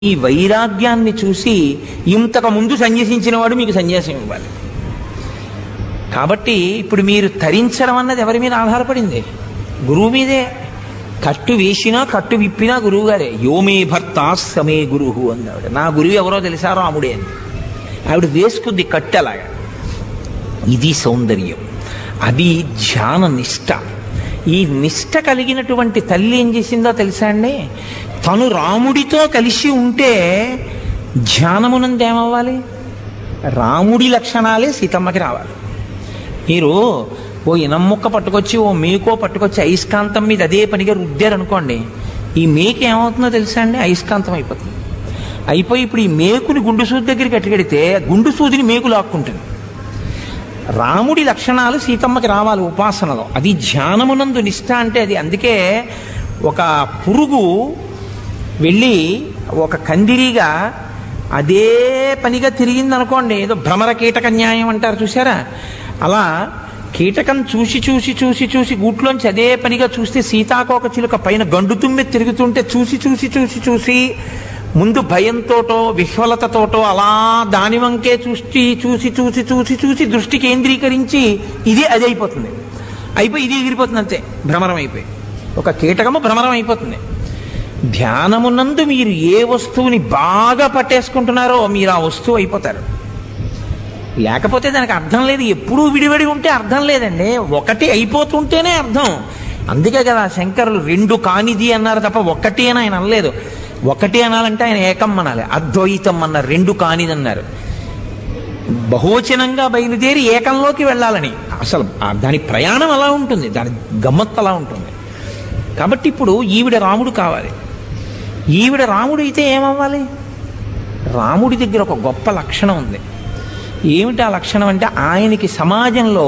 ఈ వైరాగ్యాన్ని చూసి ఇంతకు ముందు సన్యసించిన వాడు మీకు సన్యాసం ఇవ్వాలి. కాబట్టి ఇప్పుడు మీరు తరించడం అన్నది ఎవరి మీద ఆధారపడింది? గురువు మీదే. కట్టు వేసినా కట్టు విప్పినా గురువు గారే. యోమే భర్త సమే గురువు అంది ఆవిడ. నా గురువు ఎవరో తెలుసా? రాముడే అని. ఆవిడ వేసుకుంది కట్టు అలాగా. ఇది సౌందర్యం, అది ధ్యాన నిష్ట. ఈ నిష్ట కలిగినటువంటి తల్లి ఏం చేసిందో తెలుసా అండి? తను రాముడితో కలిసి ఉంటే ధ్యానమునందు ఏమవ్వాలి? రాముడి లక్షణాలే సీతమ్మకి రావాలి. మీరు ఓ ఇనమ్ముక్క పట్టుకొచ్చి ఓ మేకో పట్టుకొచ్చి అయస్కాంతం మీద అదే పనిగా రుద్దారనుకోండి, ఈ మేక ఏమవుతుందో తెలుసా అండి? అయస్కాంతం అయిపోతుంది. అయిపోయి ఇప్పుడు ఈ మేకుని గుండు సూది దగ్గరికి అట్టుకెడితే గుండు సూదిని మేకు లాక్కుంటుంది. రాముడి లక్షణాలు సీతమ్మకి రావాలి ఉపాసనలో. అది ధ్యానమునందు నిష్ఠ అంటే అది. అందుకే ఒక పురుగు వెళ్ళి ఒక కందిరీగా అదే పనిగా తిరిగింది అనుకోండి, ఏదో భ్రమర కీటక న్యాయం అంటారు చూసారా, అలా కీటకం చూసి చూసి చూసి చూసి గూట్లోంచి అదే పనిగా చూస్తే సీతాకోక చిలుక పైన గండు తుమ్మె తిరుగుతుంటే చూసి చూసి చూసి చూసి ముందు భయంతోటో విహ్వలతతోటో అలా దాని వంకే చూసి చూసి చూసి చూసి చూసి దృష్టి కేంద్రీకరించి ఇది అది అయిపోతుంది. అయిపోయి ఇది ఎగిరిపోతుంది, అంతే. భ్రమరం అయిపోయి ఒక కీటకము భ్రమరం అయిపోతుంది. ధ్యానమునందు మీరు ఏ వస్తువుని బాగా పట్టేసుకుంటున్నారో మీరు ఆ వస్తువు అయిపోతారు. లేకపోతే దానికి అర్థం లేదు. ఎప్పుడూ విడివడి ఉంటే అర్థం లేదండి. ఒకటి అయిపోతుంటేనే అర్థం. అందుకే కదా శంకరులు రెండు కానిది అన్నారు తప్ప ఒకటి అని ఆయన అనలేదు. ఒకటి అనాలంటే ఆయన ఏకం అనాలి, అద్వైతం అన్నారు. రెండు కానిది అన్నారు. బహువచనంగా బయలుదేరి ఏకంలోకి వెళ్ళాలని. అసలు దాని ప్రయాణం అలా ఉంటుంది, దాని గమ్మత్తు అలా ఉంటుంది. కాబట్టి ఇప్పుడు ఈవిడ రాముడు కావాలి. ఈవిడ రాముడు అయితే ఏమవ్వాలి? రాముడి దగ్గర ఒక గొప్ప లక్షణం ఉంది. ఏమిటి ఆ లక్షణం అంటే, ఆయనకి సమాజంలో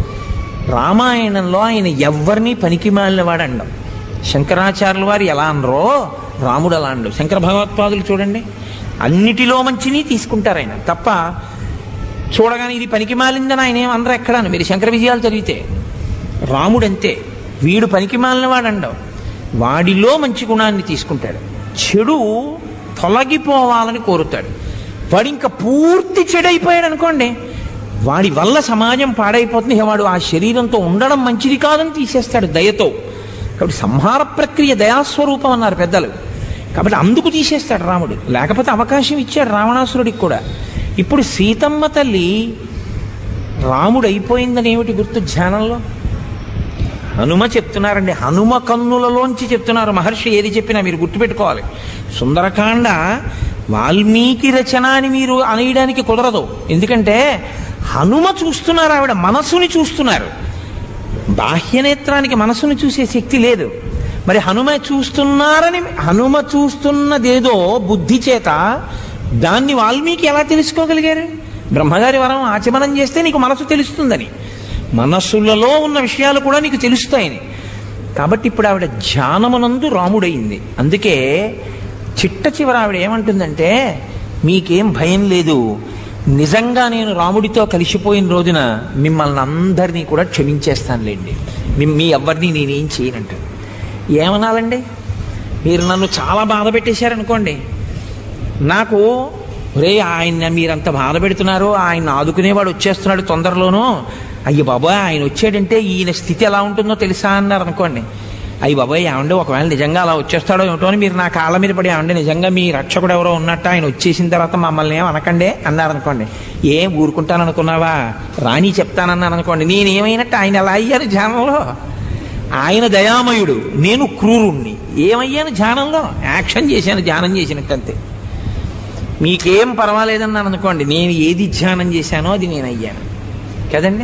రామాయణంలో ఆయన ఎవరిని పనికి మాలినవాడు అండం. శంకరాచార్యుల వారు ఎలా అనరో రాముడు అలా అండు. శంకర భగవత్పాదులు చూడండి, అన్నిటిలో మంచిని తీసుకుంటారు ఆయన తప్ప చూడగానే ఇది పనికి మాలిందని ఆయన ఏమనరు ఎక్కడాను. మీరు శంకర విజయాలు చదివితే రాముడంతే. వీడు పనికి మాలినవాడు అండవు. వాడిలో మంచి గుణాన్ని తీసుకుంటాడు, చెడు తొలగిపోవాలని కోరుతాడు. వాడు ఇంకా పూర్తి చెడైపోయాడు అనుకోండి, వాడి వల్ల సమాజం పాడైపోతుంది. వాడు ఆ శరీరంతో ఉండడం మంచిది కాదని తీసేస్తాడు దయతో. కాబట్టి సంహార ప్రక్రియ దయాస్వరూపం అన్నారు పెద్దలు. కాబట్టి అందుకు తీసేస్తాడు రాముడు. లేకపోతే అవకాశం ఇచ్చాడు రావణాసురుడికి కూడా. ఇప్పుడు సీతమ్మ తల్లి రాముడు అయిపోయిందని ఏమిటి గుర్తు ధ్యానంలో? హనుమ చెప్తున్నారండి. హనుమ కన్నులలోంచి చెప్తున్నారు మహర్షి. ఏది చెప్పినా మీరు గుర్తుపెట్టుకోవాలి. సుందరకాండ వాల్మీకి రచన అని మీరు అనేయడానికి కుదరదు. ఎందుకంటే హనుమ చూస్తున్నారు, ఆవిడ మనసుని చూస్తున్నారు. బాహ్యనేత్రానికి మనసుని చూసే శక్తి లేదు. మరి హనుమ చూస్తున్నారని, హనుమ చూస్తున్నదేదో బుద్ధి చేత, దాన్ని వాల్మీకి ఎలా తెలుసుకోగలిగారు? బ్రహ్మగారి వరం ఆచమనం చేస్తే నీకు మనసు తెలుస్తుందని, మనస్సులలో ఉన్న విషయాలు కూడా నీకు తెలుస్తాయని. కాబట్టి ఇప్పుడు ఆవిడ ధ్యానమునందు రాముడయింది. అందుకే చిట్ట చివర ఆవిడ ఏమంటుందంటే, మీకేం భయం లేదు, నిజంగా నేను రాముడితో కలిసిపోయిన రోజున మిమ్మల్ని అందరినీ కూడా క్షమించేస్తానులేండి, మీ ఎవరిని నేనేం చేయనంటాను. ఏమనాలండి? మీరు నన్ను చాలా బాధ పెట్టేశారనుకోండి, నాకు రే ఆయన మీరంత బాధ పెడుతున్నారు, ఆయన ఆదుకునేవాడు వచ్చేస్తున్నాడు తొందరలోనూ, అయ్య బాబాయ్ ఆయన వచ్చాడంటే ఈయన స్థితి ఎలా ఉంటుందో తెలుసా అన్నారు అనుకోండి. అయ్యి బాబాయ్ ఏమంటే ఒకవేళ నిజంగా అలా వచ్చేస్తాడో ఏమిటో అని మీరు నా కాళ్ళ మీద పడి, ఏమంటే నిజంగా మీ రక్షకుడు ఎవరో ఉన్నట్టు, ఆయన వచ్చేసిన తర్వాత మమ్మల్ని ఏం అనకండే అన్నారనుకోండి. ఏం ఊరుకుంటాననుకున్నావా, రాణి చెప్తానన్నాను అనుకోండి. నేనేమైనట్టు ఆయన ఎలా అయ్యాను ధ్యానంలో? ఆయన దయామయుడు, నేను క్రూరుణ్ణి. ఏమయ్యాను ధ్యానంలో? యాక్షన్ చేశాను, ధ్యానం చేసినట్టు అంతే. మీకేం పర్వాలేదన్నాను అనుకోండి, నేను ఏది ధ్యానం చేశానో అది నేను అయ్యాను కదండి.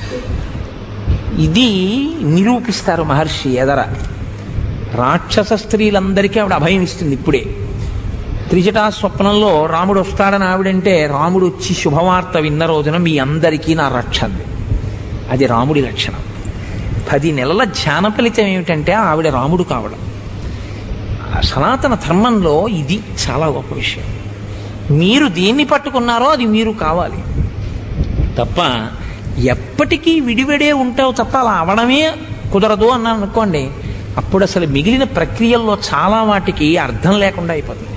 ఇది నిరూపిస్తారు మహర్షి ఎదర. రాక్షస స్త్రీలందరికీ ఆవిడ అభయం ఇస్తుంది. ఇప్పుడే త్రిజటా స్వప్నంలో రాముడు వస్తాడని ఆవిడంటే, రాముడు వచ్చి శుభవార్త విన్న రోజున మీ అందరికీ నా రక్ష అంది. అది రాముడి లక్షణం. 10 నెలల ధ్యాన ఫలితం ఏమిటంటే ఆవిడ రాముడు కావడం. సనాతన ధర్మంలో ఇది చాలా గొప్ప విషయం. మీరు దేన్ని పట్టుకున్నారో అది మీరు కావాలి తప్ప ఎప్పటికీ విడివిడే ఉంటావు తప్ప అలా అవడమే కుదరదు అన్నాను అనుకోండి. అప్పుడు అసలు మిగిలిన ప్రక్రియల్లో చాలా వాటికి అర్థం లేకుండా అయిపోతుంది.